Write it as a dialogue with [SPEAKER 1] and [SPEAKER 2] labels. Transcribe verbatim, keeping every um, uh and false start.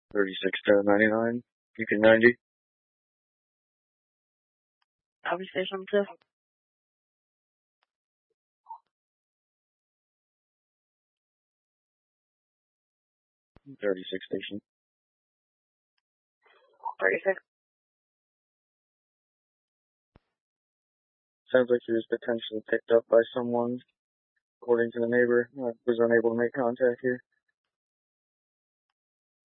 [SPEAKER 1] thirty-six to ninety-nine. You can ninety.
[SPEAKER 2] Copy station two.
[SPEAKER 1] thirty-six station.
[SPEAKER 2] thirty-six.
[SPEAKER 1] Sounds like he was potentially picked up by someone, according to the neighbor. I was unable to make contact here.